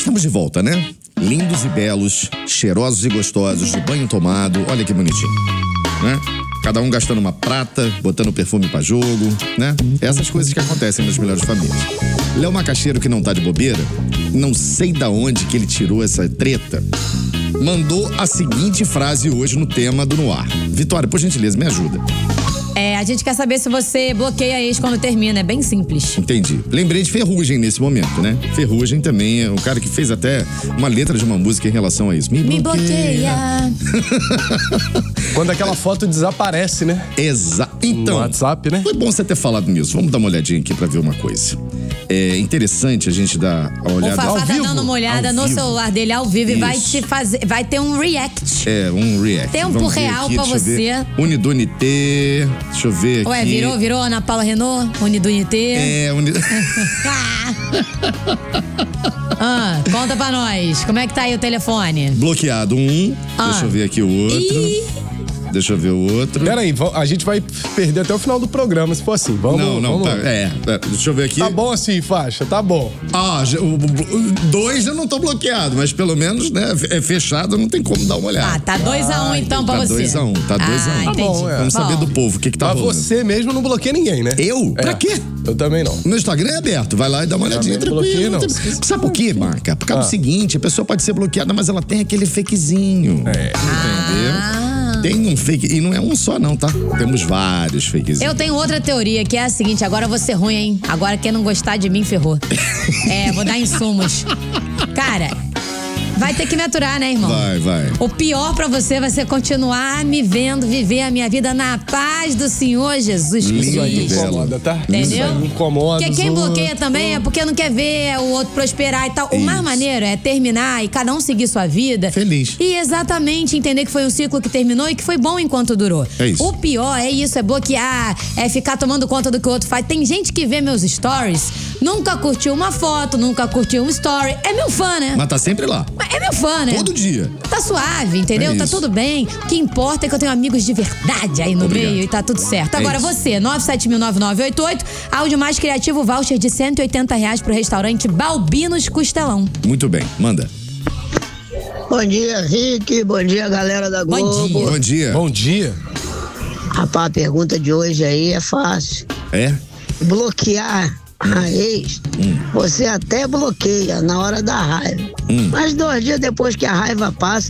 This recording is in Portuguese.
Estamos de volta, né? Lindos e belos, cheirosos e gostosos, de banho tomado. Olha que bonitinho, né? Cada um gastando uma prata, botando perfume pra jogo, né? Essas coisas que acontecem nas melhores famílias. Léo Macaxeiro, que não tá de bobeira, não sei da onde que ele tirou essa treta, mandou a seguinte frase hoje no tema do No Ar. Vitória, por gentileza, me ajuda. A gente quer saber se você bloqueia ex quando termina, é bem simples. Entendi. Lembrei de Ferrugem nesse momento, né? Ferrugem também é um cara que fez até uma letra de uma música em relação a isso. Me bloqueia. Quando aquela foto desaparece, né? Exato. Então, no WhatsApp, né? Foi bom você ter falado nisso. Vamos dar uma olhadinha aqui pra ver uma coisa. É interessante a gente dar uma olhada O Fafá ao tá vivo. dando uma olhada no celular dele ao vivo e vai ter um react. Um react. Tempo Vamos ver real aqui, pra deixa eu você. ver. Unidunité. Deixa eu ver aqui. Ué, virou Ana Paula Renault? Unidunité? Conta pra nós. Como é que tá aí o telefone? Bloqueado um. Deixa eu ver aqui o outro. Deixa eu ver o outro. Peraí, a gente vai perder até o final do programa, se for assim. Vamos. Tá, deixa eu ver aqui. Tá bom assim, faixa, tá bom. Dois eu não tô bloqueado, mas pelo menos, né, é fechado, não tem como dar uma olhada. Tá 2-1 então pra você. Tá 2-1. Entendi. Bom, vamos saber do povo, o que tá rolando. Mas você mesmo não bloqueia ninguém, né? Eu? Pra quê? Eu também não. Meu Instagram é aberto, vai lá e dá uma olhadinha tranquilo. Não. Sabe por quê, Marca? Por causa do seguinte, a pessoa pode ser bloqueada, mas ela tem aquele fakezinho. Entendeu? Tem um fake, e não é um só não, tá? Temos vários fakezinhos. Eu tenho outra teoria, que é a seguinte, agora eu vou ser ruim, hein? Agora quem não gostar de mim, ferrou. Vou dar insumos. Cara, vai ter que me aturar, né, irmão? Vai. O pior pra você vai ser continuar me vendo viver a minha vida na paz do Senhor Jesus Cristo. Isso aí incomoda, tá? Entendeu? Isso aí incomoda. Porque quem bloqueia também é porque não quer ver o outro prosperar e tal. O mais maneiro é terminar e cada um seguir sua vida. Feliz. E exatamente entender que foi um ciclo que terminou e que foi bom enquanto durou. É isso. O pior é isso, é bloquear, é ficar tomando conta do que o outro faz. Tem gente que vê meus stories, nunca curtiu uma foto, nunca curtiu um story. É meu fã, né? Mas tá sempre lá. É meu fã, né? Todo dia. Tá suave, entendeu? Tá tudo bem. O que importa é que eu tenho amigos de verdade aí no meio e tá tudo certo. Agora você, 9709988, áudio mais criativo, voucher de R$180 pro restaurante Balbinos Costelão. Muito bem, manda. Bom dia, Rick. Bom dia, galera da Globo. Bom dia. Bom dia. Rapaz, a pergunta de hoje aí é fácil. É? Bloquear a ex, você até bloqueia na hora da raiva. Mas 2 dias depois que a raiva passa,